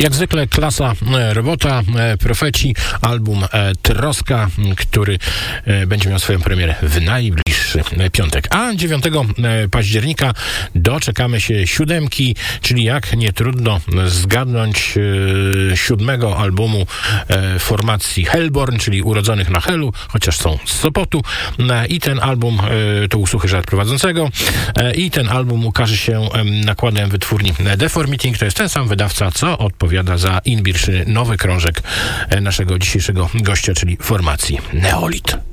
Jak zwykle klasa robota, Profeci, album Troska, który będzie miał swoją premierę w najbliższy piątek. A 9 października doczekamy się 7, czyli jak nie trudno zgadnąć 7 albumu formacji Hellborn, czyli Urodzonych na Hellu, chociaż są z Sopotu. I ten album to usłuchy żart prowadzącego. I ten album ukaże się nakładem wytwórni Deformiting. To jest ten sam wydawca, co odpowiada za Inbirszy nowy krążek naszego dzisiejszego gościa, czyli formacji Neolit.